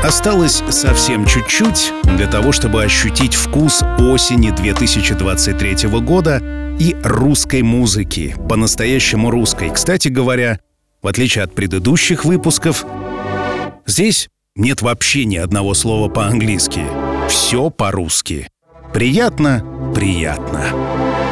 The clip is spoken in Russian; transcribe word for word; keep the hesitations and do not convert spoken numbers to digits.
Осталось совсем чуть-чуть для того, чтобы ощутить вкус осени две тысячи двадцать третьего года и русской музыки, по-настоящему русской. Кстати говоря, в отличие от предыдущих выпусков, здесь нет вообще ни одного слова по-английски. Все по-русски. Приятно, приятно.